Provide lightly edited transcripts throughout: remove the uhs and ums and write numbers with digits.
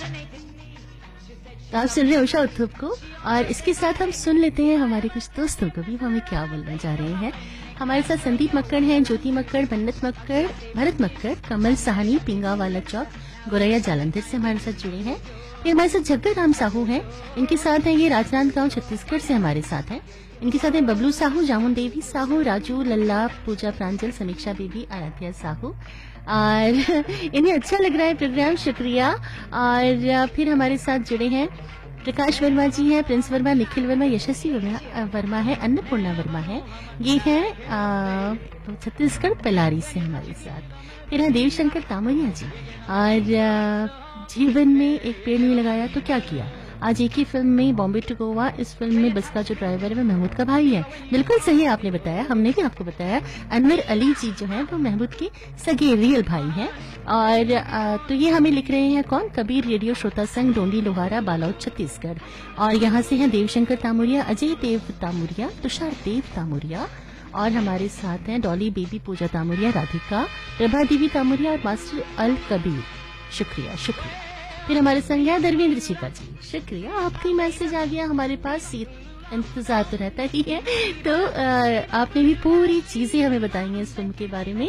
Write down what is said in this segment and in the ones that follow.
तो आप सुन रहे हैं उषा उत्थुप को, और इसके साथ हम सुन लेते हैं हमारे कुछ दोस्तों को भी, हमें क्या बोलना चाह रहे हैं। हमारे साथ संदीप मक्कड़ हैं, ज्योति मक्कड़, बन्नत मक्कड़, भरत मक्कड़, कमल साहनी, पिंगावाला चौक, गोरैया जालंधर से हमारे साथ जुड़े हैं। फिर हमारे साथ जग्गर राम साहू हैं, इनके साथ हैं ये राजनांदगांव छत्तीसगढ़ से हमारे साथ हैं। इनके साथ हैं बबलू साहू, जामुन देवी साहू, राजू लल्ला, पूजा प्रांजल, समीक्षा बेबी, आराध्या साहू, और इन्हें अच्छा लग रहा है प्रोग्राम, शुक्रिया। और फिर हमारे साथ जुड़े हैं प्रकाश वर्मा जी हैं, प्रिंस वर्मा, निखिल वर्मा, यशस्वी वर्मा है, अन्नपूर्णा वर्मा है, ये है छत्तीसगढ़ पलारी से हमारे साथ। फिर है देवशंकर तामरिया जी, और जीवन में एक पेड़ नहीं लगाया तो क्या किया, आज एक ही फिल्म में बॉम्बे टू गोवा, इस फिल्म में बस का जो ड्राइवर है वो महमूद का भाई है। बिल्कुल सही आपने बताया, हमने भी आपको बताया, अनवर अली जी जो है वो महमूद के सगे रियल भाई हैं। और तो ये हमें लिख रहे हैं कौन, कबीर रेडियो श्रोता संघ, डोंडी लोहारा, बालौद छत्तीसगढ़। और यहाँ से हैं देवशंकर तामुरिया, अजय देव तामुरिया, तुषार देव तामुरिया, और हमारे साथ हैं डॉली बेबी, पूजा तामुरिया, राधिका, प्रभा देवी तामुरिया और मास्टर अल कबीर। शुक्रिया शुक्रिया। फिर हमारे संग है धर्मेंद्र चिका जी, शुक्रिया, आपकी मैसेज आ गया हमारे पास, इंतजार तो रहता ही है। तो आपने भी पूरी चीजें हमें बताई हैं इस फिल्म के बारे में,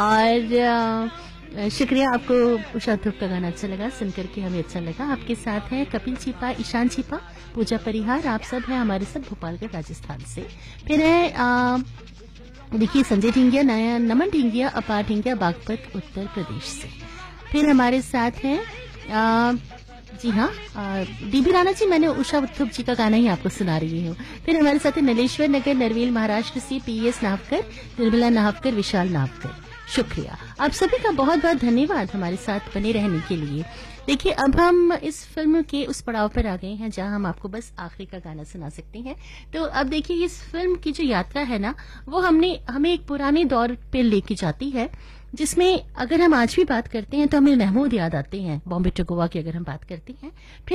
और शुक्रिया, आपको उषा उत्थुप का गाना अच्छा लगा, सुनकर के हमें अच्छा लगा। आपके साथ हैं कपिल छिपा, ईशान छिपा, पूजा परिहार, आप सब हैं हमारे साथ भोपालगढ़ राजस्थान से। फिर है देखिए संजय ढिंगिया, नया नमन ढिंगिया, अपार ढिंगिया, बागपत उत्तर प्रदेश से। फिर हमारे साथ हैं जी हाँ डीबी राणा जी, मैंने उषा उत्थुप जी का गाना ही आपको सुना रही हूँ। फिर हमारे साथ है नलेश्वर नगर, नरवेल महाराष्ट्र से पीएस नावकर, निर्मला नावकर, विशाल नावकर। शुक्रिया, आप सभी का बहुत बहुत धन्यवाद हमारे साथ बने रहने के लिए। देखिए अब हम इस फिल्म के उस पड़ाव पर आ गए हैं जहां हम आपको बस आखिरी का गाना सुना सकते हैं। तो अब देखिए इस फिल्म की जो यात्रा है ना, वो हमें एक पुराने दौर पे लेके जाती है, जिसमें अगर हम आज भी बात करते हैं तो हमें महमूद याद आते हैं, बॉम्बे टू गोवा की अगर हम बात करते हैं। फिर